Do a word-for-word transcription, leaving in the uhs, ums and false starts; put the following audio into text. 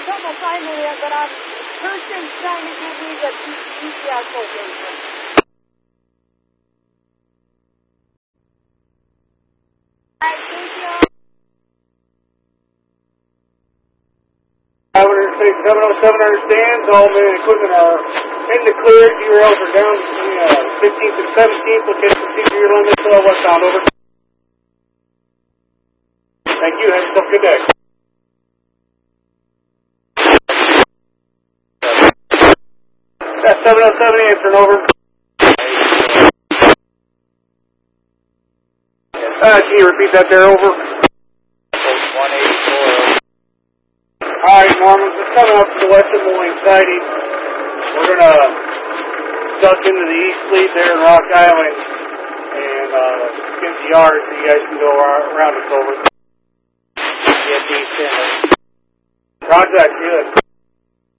don't know finally, but I'm person's trying to give me the G P S location. I think you Station seven oh seven understands. All men and equipment are in the clear. G rails are down between uh, fifteenth and seventeenth. Location procedure your limit twelve westbound. Over. Thank you. Have yourself a good day. That's seven oh seven answering. Over. Uh, can you repeat that there? Over. one eighty-four. Alright, Norman, just coming up to the west of Moline siding. We're going to duck into the east fleet there in Rock Island and uh, get the yard so you guys can go around us over. Get these in. Roger that, good.